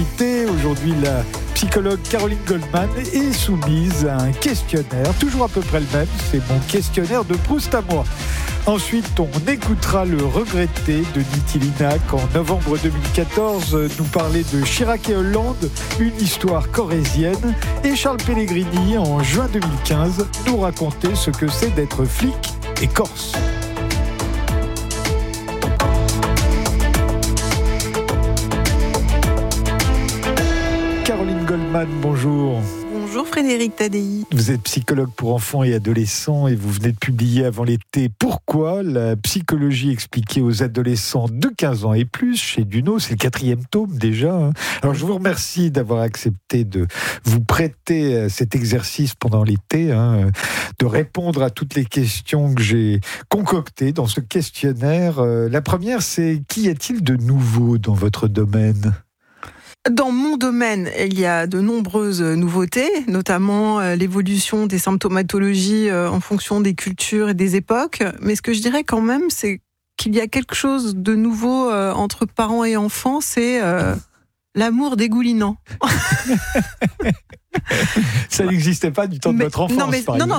invitée, aujourd'hui la psychologue Caroline Goldman, est soumise à un questionnaire, toujours à peu près le même, c'est mon questionnaire de Proust à moi. Ensuite, on écoutera le regretté de Nitilina en novembre 2014 nous parler de Chirac et Hollande, une histoire corrézienne, et Charles Pellegrini en juin 2015 nous raconter ce que c'est d'être flic et corse. Caroline Goldman, bonjour. Bonjour Frédéric Tadei. Vous êtes psychologue pour enfants et adolescents et vous venez de publier avant l'été « Pourquoi la psychologie expliquée aux adolescents de 15 ans et plus » chez Duno, c'est le 4e tome déjà. Alors je vous remercie d'avoir accepté de vous prêter à cet exercice pendant l'été, de répondre à toutes les questions que j'ai concoctées dans ce questionnaire. La première, c'est qu'y a-t-il de nouveau dans votre domaine ? Dans mon domaine, il y a de nombreuses nouveautés, notamment l'évolution des symptomatologies en fonction des cultures et des époques. Mais ce que je dirais quand même, c'est qu'il y a quelque chose de nouveau entre parents et enfants, c'est l'amour dégoulinant. Ça n'existait pas du temps de votre enfance. Non,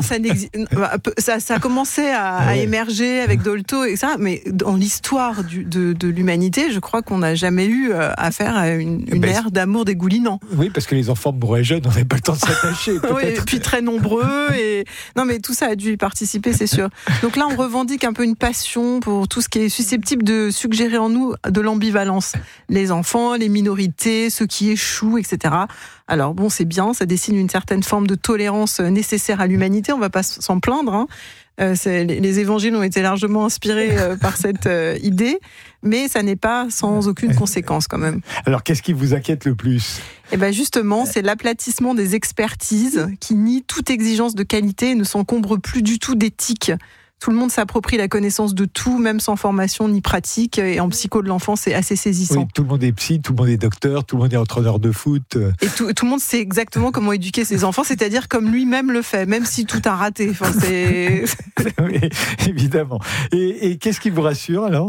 ça a commencé à émerger avec Dolto et ça, mais dans l'histoire de l'humanité, je crois qu'on n'a jamais eu affaire à une ère d'amour dégoulinant. Oui, parce que les enfants mouraient jeunes, on n'avait pas le temps de s'attacher. Oui, et puis très nombreux. Non, mais tout ça a dû y participer, c'est sûr. Donc là, on revendique un peu une passion pour tout ce qui est susceptible de suggérer en nous de l'ambivalence. Les enfants, les minorités, ceux qui échouent, etc. Alors bon, c'est bien, ça dessine une certaine forme de tolérance nécessaire à l'humanité, on ne va pas s'en plaindre. Les évangiles ont été largement inspirés par cette idée, mais ça n'est pas sans aucune conséquence quand même. Alors qu'est-ce qui vous inquiète le plus ? Eh bien justement, c'est l'aplatissement des expertises qui nient toute exigence de qualité et ne s'encombre plus du tout d'éthique. Tout le monde s'approprie la connaissance de tout, même sans formation ni pratique. Et en psycho de l'enfant, c'est assez saisissant. Oui, tout le monde est psy, tout le monde est docteur, tout le monde est entraîneur de foot. Et tout le monde sait exactement comment éduquer ses enfants, c'est-à-dire comme lui-même le fait, même si tout a raté. Enfin, oui, évidemment. Et qu'est-ce qui vous rassure alors ?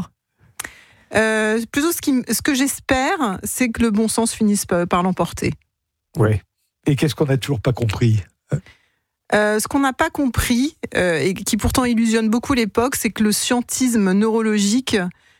Plutôt ce que j'espère, c'est que le bon sens finisse par l'emporter. Oui. Et qu'est-ce qu'on n'a toujours pas compris ? Ce qu'on n'a pas compris, et qui pourtant illusionne beaucoup l'époque, c'est que le scientisme neurologique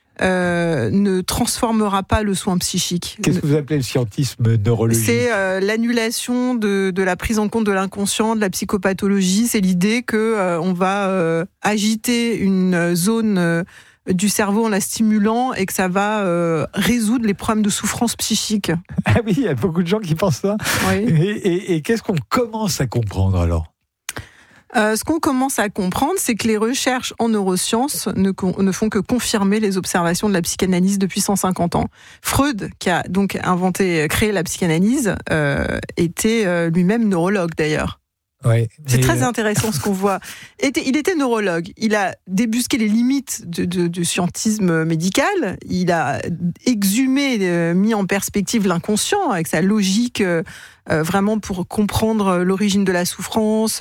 ne transformera pas le soin psychique. Qu'est-ce que vous appelez le scientisme neurologique ? C'est l'annulation de la prise en compte de l'inconscient, de la psychopathologie. C'est l'idée qu'on va agiter une zone du cerveau en la stimulant et que ça va résoudre les problèmes de souffrance psychique. Ah oui, il y a beaucoup de gens qui pensent ça. Oui. Et qu'est-ce qu'on commence à comprendre alors ? Ce qu'on commence à comprendre, c'est que les recherches en neurosciences ne font que confirmer les observations de la psychanalyse depuis 150 ans. Freud, qui a donc créé la psychanalyse, était lui-même neurologue d'ailleurs. Ouais, c'est très intéressant ce qu'on voit. Il était neurologue. Il a débusqué les limites du scientisme médical. Il a exhumé, mis en perspective l'inconscient avec sa logique, vraiment pour comprendre l'origine de la souffrance,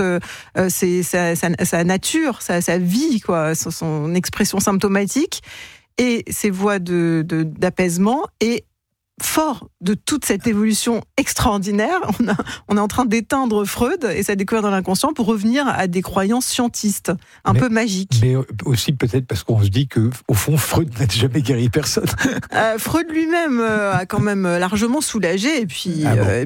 sa nature, sa vie, quoi, son expression symptomatique et ses voies d'apaisement. Et fort de toute cette évolution extraordinaire, on est en train d'éteindre Freud et sa découverte de l'inconscient pour revenir à des croyances scientistes, peu magiques. Mais aussi peut-être parce qu'on se dit que au fond Freud n'a jamais guéri personne. Freud lui-même a quand même largement soulagé et puis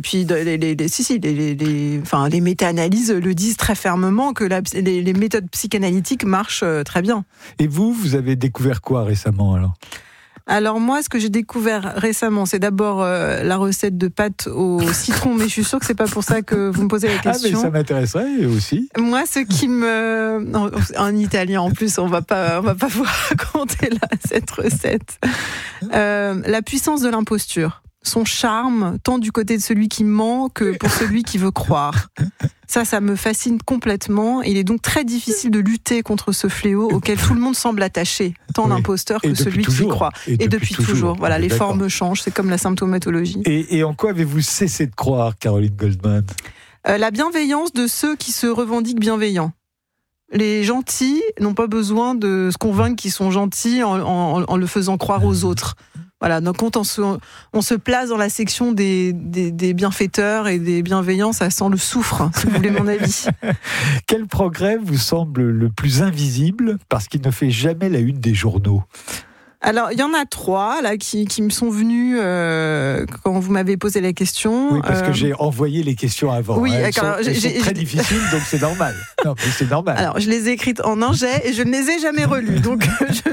les méta-analyses le disent très fermement que les méthodes psychanalytiques marchent très bien. Et vous avez découvert quoi récemment alors ? Alors moi, ce que j'ai découvert récemment, c'est d'abord la recette de pâtes au citron, mais je suis sûre que c'est pas pour ça que vous me posez la question. Ah mais ça m'intéresserait aussi. Moi, ce qui en italien en plus, on va pas vous raconter là cette recette. La puissance de l'imposture. Son charme, tant du côté de celui qui ment que pour celui qui veut croire. Ça me fascine complètement. Il est donc très difficile de lutter contre ce fléau auquel tout le monde semble attaché, tant l'imposteur que celui qui croit. Et depuis toujours. Voilà, les formes changent, c'est comme la symptomatologie. Et en quoi avez-vous cessé de croire, Caroline Goldman ? La bienveillance de ceux qui se revendiquent bienveillants. Les gentils n'ont pas besoin de se convaincre qu'ils sont gentils en le faisant croire aux autres. Voilà, donc quand on se place dans la section des bienfaiteurs et des bienveillants, ça sent le soufre, si vous voulez mon avis. Quel progrès vous semble le plus invisible parce qu'il ne fait jamais la une des journaux ? Alors, il y en a 3 là qui me sont venus quand vous m'avez posé la question. Oui, parce que j'ai envoyé les questions avant. Oui, elles sont très difficiles, donc c'est normal. Non, mais c'est normal. Alors, je les ai écrites en un jet et je ne les ai jamais relues, donc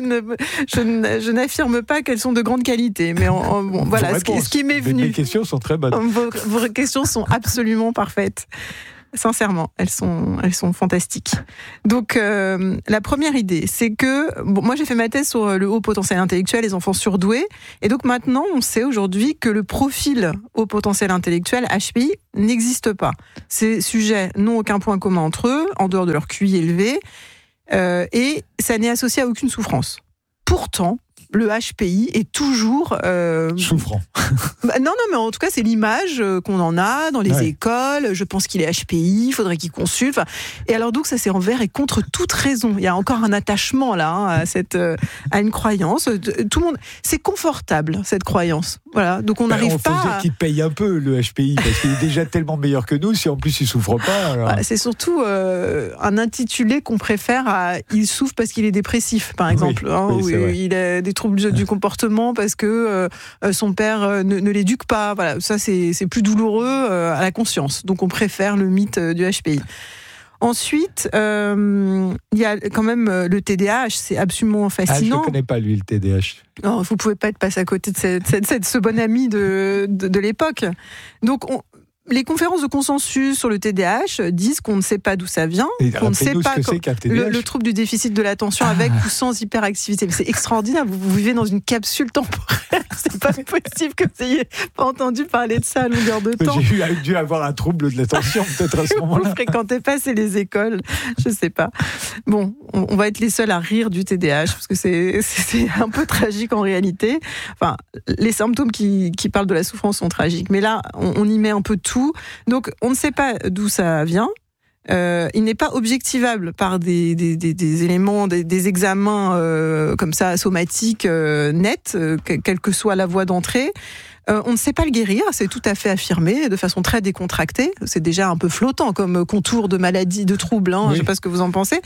je n'affirme pas qu'elles sont de grande qualité. Mais bon, voilà, ce qui m'est venu. Les questions sont très bonnes. Vos questions sont absolument parfaites. Sincèrement, elles sont fantastiques. Donc, la première idée, c'est que moi j'ai fait ma thèse sur le haut potentiel intellectuel, les enfants surdoués, et donc maintenant on sait aujourd'hui que le profil haut potentiel intellectuel HPI n'existe pas. Ces sujets n'ont aucun point commun entre eux, en dehors de leur QI élevé, et ça n'est associé à aucune souffrance. Pourtant, le HPI est toujours souffrant. Non, mais en tout cas, c'est l'image qu'on en a dans les écoles. Je pense qu'il est HPI, il faudrait qu'il consulte. Et alors, donc, ça, c'est envers et contre toute raison. Il y a encore un attachement, là, à une croyance. Tout le monde... C'est confortable, cette croyance. Voilà. Donc, on n'arrive pas. Il faut dire qu'il paye un peu, le HPI, parce qu'il est déjà tellement meilleur que nous, si en plus il souffre pas. Alors... C'est surtout un intitulé qu'on préfère à « il souffre parce qu'il est dépressif », par exemple. Oui, il a des troubles du comportement parce que son père ne l'éduque pas. Voilà, ça c'est plus douloureux à la conscience. Donc on préfère le mythe du HPI. Ensuite, il y a quand même le TDAH, c'est absolument fascinant. Je ne connais pas lui, le TDAH. Non, vous ne pouvez pas être passé à côté de ce bon ami de l'époque. Donc les conférences de consensus sur le TDAH disent qu'on ne sait pas d'où ça vient, qu'on ne sait pas le trouble du déficit de l'attention avec ou sans hyperactivité. Mais c'est extraordinaire, vous vivez dans une capsule temporelle. C'est pas possible que vous n'ayez pas entendu parler de ça à longueur de temps. J'ai dû avoir un trouble de l'attention peut-être à ce moment-là. Vous ne fréquentez pas, c'est les écoles, je sais pas. Bon, on va être les seuls à rire du TDAH parce que c'est un peu tragique en réalité. Enfin, les symptômes qui parlent de la souffrance sont tragiques, mais là, on y met un peu tout. Donc, on ne sait pas d'où ça vient. Il n'est pas objectivable par des éléments, des examens comme ça, somatiques, nets, quelle que soit la voie d'entrée. On ne sait pas le guérir, c'est tout à fait affirmé, de façon très décontractée. C'est déjà un peu flottant comme contour de maladie, de trouble, oui. Je ne sais pas ce que vous en pensez.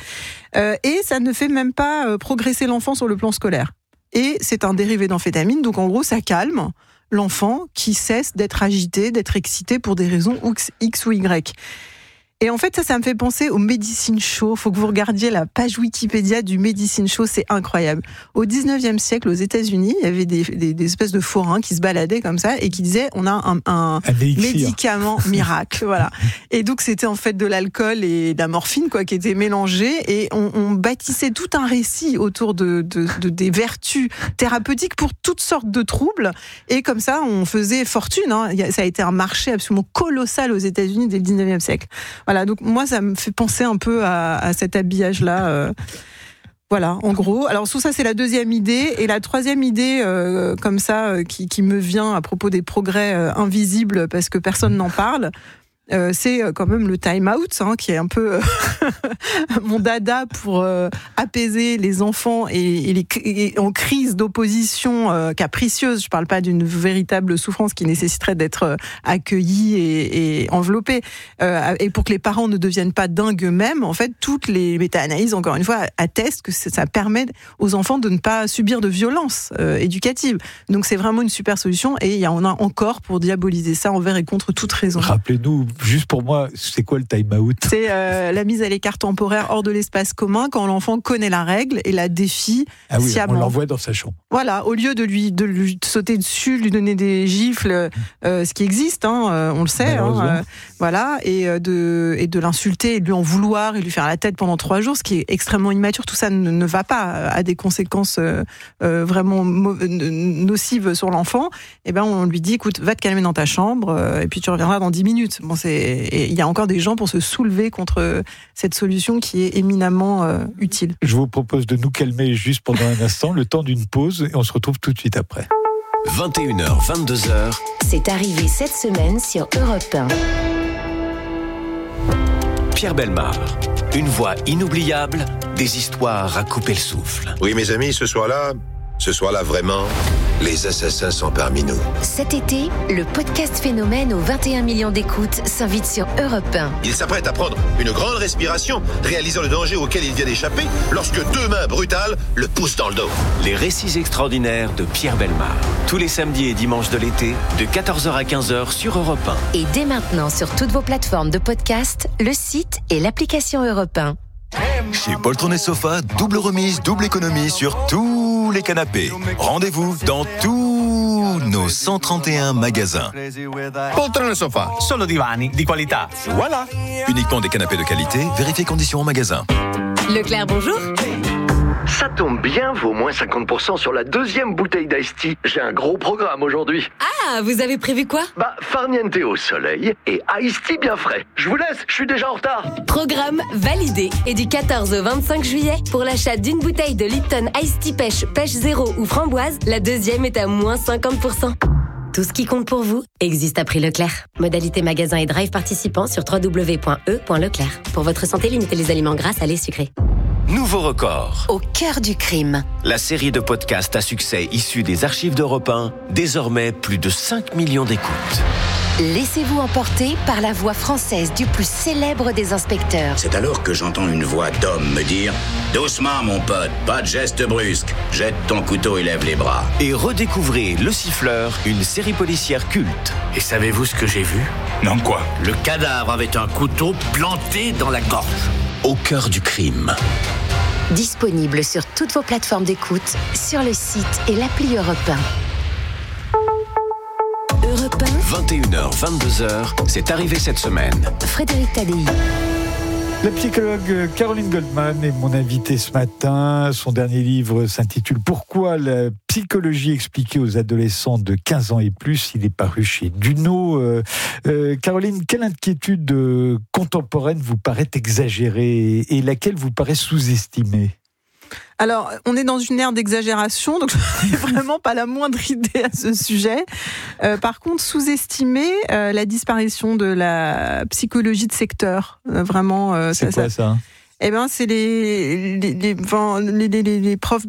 Et ça ne fait même pas progresser l'enfant sur le plan scolaire. Et c'est un dérivé d'amphétamine, donc en gros, ça calme l'enfant qui cesse d'être agité, d'être excité pour des raisons X ou Y. Et en fait, ça me fait penser au Medicine Show. Il faut que vous regardiez la page Wikipédia du Medicine Show, c'est incroyable. Au 19e siècle, aux États-Unis, il y avait des espèces de forains qui se baladaient comme ça et qui disaient on a un médicament miracle. Voilà. Et donc, c'était en fait de l'alcool et de la morphine qui étaient mélangés et on bâtissait tout un récit autour des vertus thérapeutiques pour toutes sortes de troubles. Et comme ça, on faisait fortune. Ça a été un marché absolument colossal aux États-Unis dès le 19e siècle. Voilà, donc moi, ça me fait penser un peu à cet habillage-là. Voilà, en gros. Alors, tout ça, c'est la deuxième idée. Et la troisième idée, comme ça, qui me vient à propos des progrès invisibles, parce que personne n'en parle, c'est quand même le time-out, qui est un peu mon dada pour apaiser les enfants et en crise d'opposition capricieuse. Je ne parle pas d'une véritable souffrance qui nécessiterait d'être accueillie et enveloppée. Et pour que les parents ne deviennent pas dingues eux-mêmes, en fait, toutes les méta-analyses, encore une fois, attestent que ça permet aux enfants de ne pas subir de violence éducative. Donc c'est vraiment une super solution et il y en a encore pour diaboliser ça envers et contre toute raison. Rappelez-nous, juste pour moi, c'est quoi le time-out ? C'est la mise à l'écart temporaire hors de l'espace commun quand l'enfant connaît la règle et la défie sciemment. On l'envoie dans sa chambre. Voilà, au lieu de lui sauter dessus, lui donner des gifles, ce qui existe, on le sait, voilà, et de l'insulter et de lui en vouloir et lui faire la tête pendant 3 jours, ce qui est extrêmement immature. Tout ça ne va pas, a des conséquences vraiment nocives sur l'enfant. Et ben on lui dit, écoute, va te calmer dans ta chambre et puis tu reviendras dans 10 minutes. Bon, et il y a encore des gens pour se soulever contre cette solution qui est éminemment utile. Je vous propose de nous calmer juste pendant un instant, le temps d'une pause, et on se retrouve tout de suite après. 21h, 22h. C'est arrivé cette semaine sur Europe 1. Pierre Bellemare. Une voix inoubliable, des histoires à couper le souffle. Oui, mes amis, ce soir-là, vraiment, les assassins sont parmi nous. Cet été, le podcast Phénomène aux 21 millions d'écoutes s'invite sur Europe 1. Il s'apprête à prendre une grande respiration, réalisant le danger auquel il vient d'échapper, lorsque deux mains brutales le poussent dans le dos. Les récits extraordinaires de Pierre Bellemare. Tous les samedis et dimanches de l'été, de 14h à 15h sur Europe 1. Et dès maintenant sur toutes vos plateformes de podcast, le site et l'application Europe 1. Chez Poltron et Sofa, double remise, double économie sur tous les canapés. Rendez-vous dans tous nos 131 magasins. Poltron et Sofa. Solo divani di qualità. Voilà. Uniquement des canapés de qualité, vérifiez conditions en magasin. Leclerc, bonjour. Ça tombe bien, vaut moins 50% sur la deuxième bouteille d'Ice Tea. J'ai un gros programme aujourd'hui. Ah, vous avez prévu quoi ? Farniente au soleil et Ice Tea bien frais. Je vous laisse, je suis déjà en retard. Programme validé. Et du 14 au 25 juillet, pour l'achat d'une bouteille de Lipton Ice Tea Pêche Zéro ou Framboise, la deuxième est à moins 50%. Tout ce qui compte pour vous existe à prix Leclerc. Modalité magasin et drive participants sur www.e.leclerc. Pour votre santé, limitez les aliments gras, salés, sucrés. Nouveau record. Au cœur du crime. La série de podcasts à succès issue des archives d'Europe 1, désormais plus de 5 millions d'écoutes. Laissez-vous emporter par la voix française du plus célèbre des inspecteurs. C'est alors que j'entends une voix d'homme me dire « Doucement, mon pote, pas de geste brusque. Jette ton couteau et lève les bras. » Et redécouvrez Le Siffleur, une série policière culte. Et savez-vous ce que j'ai vu ? Non, quoi ? Le cadavre avait un couteau planté dans la gorge. Au cœur du crime. Disponible sur toutes vos plateformes d'écoute, sur le site et l'appli Europe 1. Europe 21h, 22h, c'est arrivé cette semaine. 1, Frédéric Tadei. La psychologue Caroline Goldman est mon invitée ce matin. Son dernier livre s'intitule « Pourquoi la psychologie expliquée aux adolescents de 15 ans et plus ». Il est paru chez Duno. Caroline, quelle inquiétude contemporaine vous paraît exagérée et laquelle vous paraît sous-estimée ? Alors, on est dans une ère d'exagération, donc je n'ai vraiment pas la moindre idée à ce sujet. Par contre, sous-estimer la disparition de la psychologie de secteur. Vraiment, c'est quoi ça ? Eh ben, c'est les profs,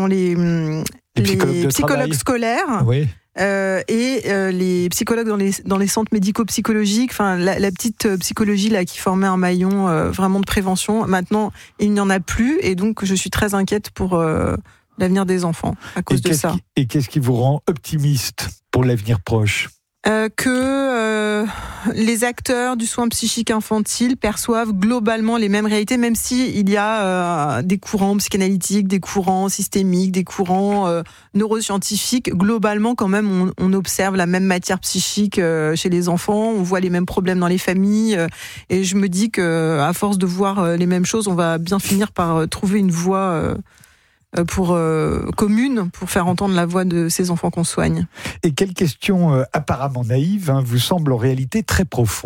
les psychologues scolaires. Oui. Et les psychologues dans les centres médico-psychologiques, enfin la petite psychologie là qui formait un maillon vraiment de prévention. Maintenant, il n'y en a plus, et donc je suis très inquiète pour l'avenir des enfants à cause de ça. Et qu'est-ce qui vous rend optimiste pour l'avenir proche ? Que les acteurs du soin psychique infantile perçoivent globalement les mêmes réalités, même si il y a des courants psychanalytiques, des courants systémiques, des courants neuroscientifiques. Globalement, quand même, on observe la même matière psychique chez les enfants, on voit les mêmes problèmes dans les familles, et je me dis que à force de voir les mêmes choses, on va bien finir par trouver une voie commune pour faire entendre la voix de ces enfants qu'on soigne. Et quelle question apparemment naïve vous semble en réalité très profonde ?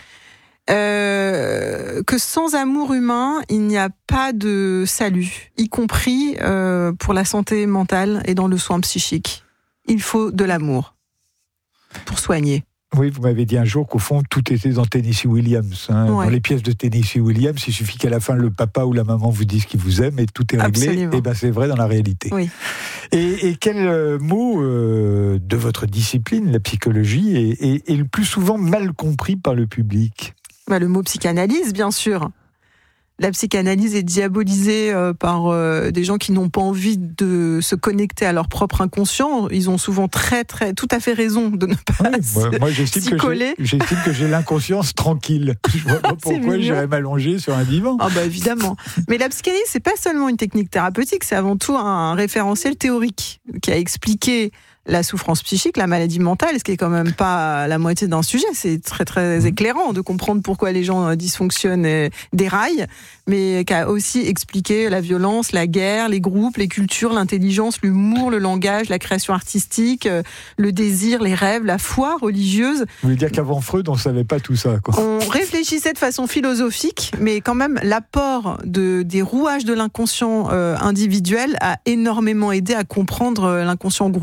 Que sans amour humain, il n'y a pas de salut, y compris pour la santé mentale et dans le soin psychique. Il faut de l'amour pour soigner. Oui, vous m'avez dit un jour qu'au fond, tout était dans Tennessee Williams. Ouais. Dans les pièces de Tennessee Williams, il suffit qu'à la fin, le papa ou la maman vous dise qu'ils vous aiment et tout est réglé. Absolument. Et ben, c'est vrai dans la réalité. Oui. Et quel mot de votre discipline, la psychologie, est le plus souvent mal compris par le public ? Le mot psychanalyse, bien sûr. La psychanalyse est diabolisée par des gens qui n'ont pas envie de se connecter à leur propre inconscient. Ils ont souvent tout à fait raison de ne pas moi, j'estime coller. J'estime que j'ai l'inconscience tranquille. Je vois pas pourquoi j'irais m'allonger sur un divan. Ah bah évidemment. Mais la psychanalyse, c'est pas seulement une technique thérapeutique, c'est avant tout un référentiel théorique qui a expliqué la souffrance psychique, la maladie mentale, ce qui est quand même pas la moitié d'un sujet. C'est très très éclairant de comprendre pourquoi les gens dysfonctionnent et déraillent, mais qui a aussi expliqué la violence, la guerre, les groupes, les cultures, l'intelligence, l'humour, le langage, la création artistique, le désir, les rêves, la foi religieuse. Vous voulez dire qu'avant Freud, on savait pas tout ça, quoi. On réfléchissait de façon philosophique, mais quand même l'apport des rouages de l'inconscient individuel a énormément aidé à comprendre l'inconscient groupal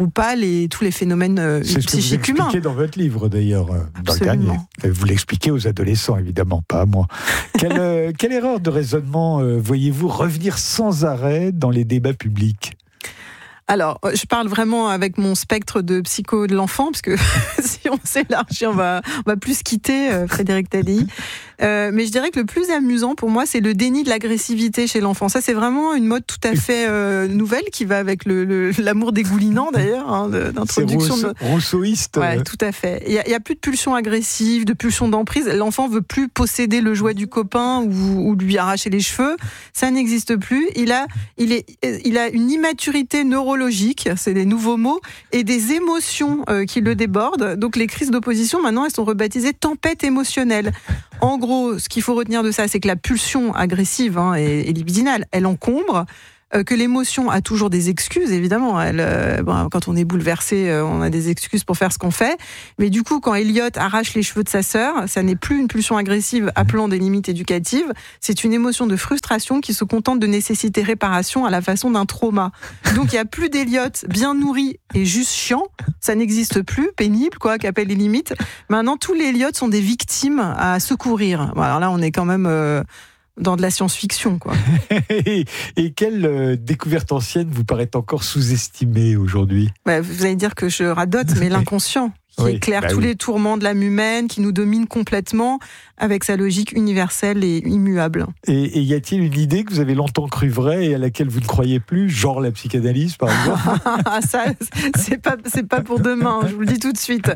tous les phénomènes psychiques humains. C'est ce que vous expliquez dans votre livre, d'ailleurs, dans le dernier. Vous l'expliquez aux adolescents, évidemment, pas à moi. Quelle erreur de raisonnement voyez-vous revenir sans arrêt dans les débats publics ? Alors, je parle vraiment avec mon spectre de psycho de l'enfant, parce que si on s'élargit, on va plus quitter Frédéric Tadei. Mais je dirais que le plus amusant pour moi, c'est le déni de l'agressivité chez l'enfant. Ça, c'est vraiment une mode tout à fait nouvelle qui va avec l'amour dégoulinant d'ailleurs, d'introduction. C'est rousseauiste. Ouais, tout à fait. Il y a plus de pulsion agressive, de pulsion d'emprise. L'enfant veut plus posséder le jouet du copain ou lui arracher les cheveux. Ça n'existe plus. Il a une immaturité neurologique, c'est des nouveaux mots, et des émotions qui le débordent. Donc les crises d'opposition, maintenant, elles sont rebaptisées tempêtes émotionnelles. En gros, ce qu'il faut retenir de ça, c'est que la pulsion agressive et libidinale, elle encombre, que l'émotion a toujours des excuses, évidemment. Quand on est bouleversé, on a des excuses pour faire ce qu'on fait. Mais du coup, quand Elliot arrache les cheveux de sa sœur, ça n'est plus une pulsion agressive appelant des limites éducatives, c'est une émotion de frustration qui se contente de nécessiter réparation à la façon d'un trauma. Donc il n'y a plus d'Elliot bien nourri et juste chiant, ça n'existe plus, pénible, qui appelle les limites. Maintenant, tous les Elliot sont des victimes à secourir. Bon, alors là, on est quand même dans de la science-fiction, quoi. Et quelle découverte ancienne vous paraît encore sous-estimée aujourd'hui ? Vous allez dire que je radote, mais l'inconscient, qui éclaire tous les tourments de l'âme humaine, qui nous domine complètement, avec sa logique universelle et immuable. Et y a-t-il une idée que vous avez longtemps cru vraie et à laquelle vous ne croyez plus, genre la psychanalyse, par exemple ? Ça, c'est pas pour demain, je vous le dis tout de suite.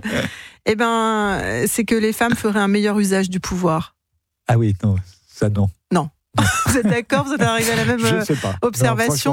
C'est que les femmes feraient un meilleur usage du pouvoir. Ah oui, non, ça non. Non. Vous êtes d'accord ? Vous êtes arrivé à la même observation ?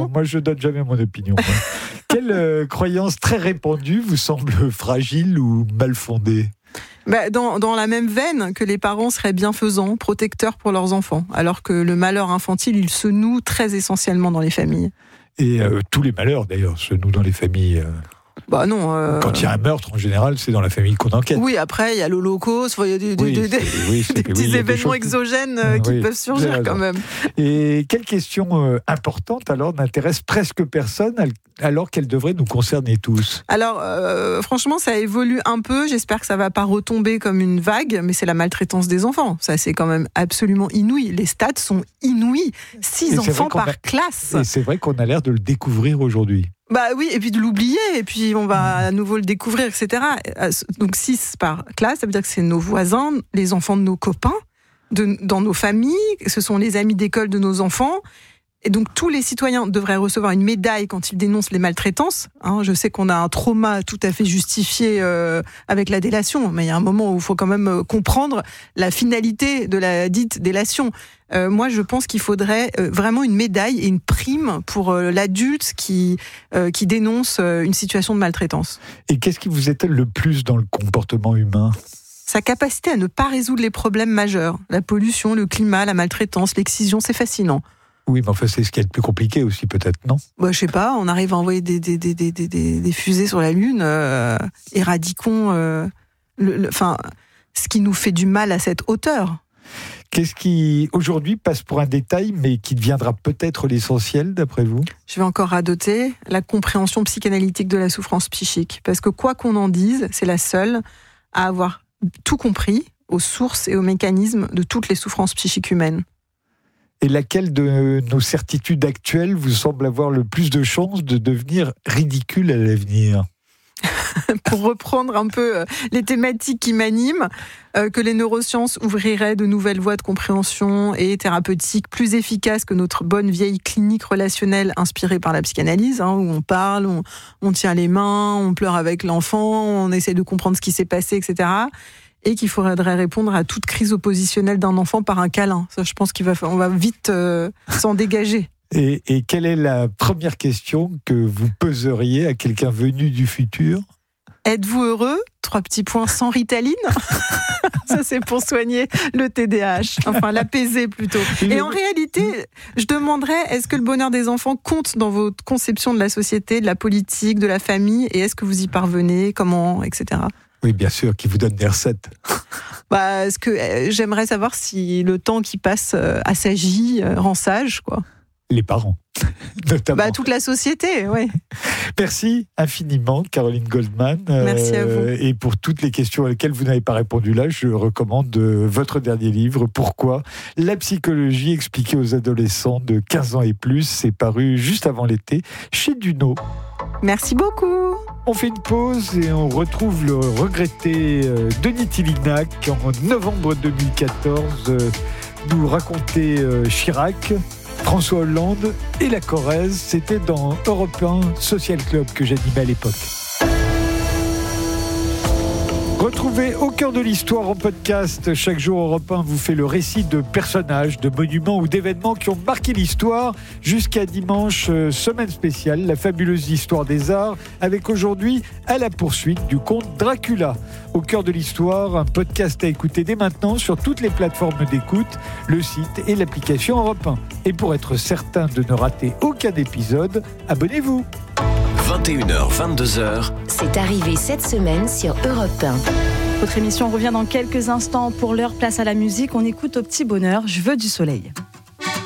Non, moi, je donne jamais mon opinion. Quelle croyance très répandue vous semble fragile ou mal fondée ? Dans la même veine que les parents seraient bienfaisants, protecteurs pour leurs enfants, alors que le malheur infantile, il se noue très essentiellement dans les familles. Et tous les malheurs, d'ailleurs, se nouent dans les familles. Non. Quand il y a un meurtre, en général, c'est dans la famille qu'on enquête. Oui, après, il y a l'Holocauste, il y a des petits événements exogènes qui peuvent surgir quand même. Et quelle question importante, alors, n'intéresse presque personne, alors qu'elle devrait nous concerner tous ? Alors, franchement, ça évolue un peu. J'espère que ça ne va pas retomber comme une vague, mais c'est la maltraitance des enfants. Ça, c'est quand même absolument inouï. Les stats sont inouïs. 6 enfants par classe. Et c'est vrai qu'on a l'air de le découvrir aujourd'hui. Oui, et puis de l'oublier, et puis on va à nouveau le découvrir, etc. Donc 6 par classe, ça veut dire que c'est nos voisins, les enfants de nos copains, dans nos familles, ce sont les amis d'école de nos enfants. Et donc tous les citoyens devraient recevoir une médaille quand ils dénoncent les maltraitances. Je sais qu'on a un trauma tout à fait justifié avec la délation, mais il y a un moment où il faut quand même comprendre la finalité de la dite délation. Moi, je pense qu'il faudrait vraiment une médaille et une prime pour l'adulte qui dénonce une situation de maltraitance. Et qu'est-ce qui vous étonne le plus dans le comportement humain ? Sa capacité à ne pas résoudre les problèmes majeurs. La pollution, le climat, la maltraitance, l'excision, c'est fascinant. Oui, mais enfin, c'est ce qui est le plus compliqué aussi, peut-être, non ? Je sais pas, on arrive à envoyer des fusées sur la Lune, éradiquons ce qui nous fait du mal à cette hauteur. Qu'est-ce qui, aujourd'hui, passe pour un détail, mais qui deviendra peut-être l'essentiel, d'après vous ? Je vais encore radoter la compréhension psychanalytique de la souffrance psychique. Parce que quoi qu'on en dise, c'est la seule à avoir tout compris aux sources et aux mécanismes de toutes les souffrances psychiques humaines. Et laquelle de nos certitudes actuelles vous semble avoir le plus de chances de devenir ridicule à l'avenir ? Pour reprendre un peu les thématiques qui m'animent, que les neurosciences ouvriraient de nouvelles voies de compréhension et thérapeutiques plus efficaces que notre bonne vieille clinique relationnelle inspirée par la psychanalyse, où on parle, on tient les mains, on pleure avec l'enfant, on essaie de comprendre ce qui s'est passé, etc. Et qu'il faudrait répondre à toute crise oppositionnelle d'un enfant par un câlin. Ça, je pense qu'on va vite s'en dégager. Et quelle est la première question que vous poseriez à quelqu'un venu du futur ? Êtes-vous heureux ? 3 petits points sans Ritaline. Ça, c'est pour soigner le TDAH. Enfin, l'apaiser plutôt. Et en réalité, je demanderais, est-ce que le bonheur des enfants compte dans votre conception de la société, de la politique, de la famille ? Et est-ce que vous y parvenez ? Comment ? Etc. Oui, bien sûr, qui vous donne des recettes. J'aimerais savoir si le temps qui passe assagit rend sage, quoi. les parents, notamment. Toute la société, oui. Merci infiniment, Caroline Goldman. Merci à vous. Et pour toutes les questions à lesquelles vous n'avez pas répondu là, je recommande votre dernier livre, Pourquoi ? La psychologie expliquée aux adolescents de 15 ans et plus. C'est paru juste avant l'été chez Duno. Merci beaucoup. On fait une pause et on retrouve le regretté Denis Tillinac en novembre 2014 nous raconter Chirac, François Hollande et la Corrèze. C'était dans Europe 1 Social Club que j'animais à l'époque. Retrouvez Au cœur de l'histoire en podcast. Chaque jour, Europe 1 vous fait le récit de personnages, de monuments ou d'événements qui ont marqué l'histoire. Jusqu'à dimanche, semaine spéciale, la fabuleuse histoire des arts, avec aujourd'hui À la poursuite du comte Dracula. Au cœur de l'histoire, un podcast à écouter dès maintenant sur toutes les plateformes d'écoute, le site et l'application Europe 1. Et pour être certain de ne rater aucun épisode, abonnez-vous. 21h, 22h. C'est arrivé cette semaine sur Europe 1. Votre émission revient dans quelques instants. Pour l'heure, place à la musique. On écoute Au petit bonheur, Je veux du soleil.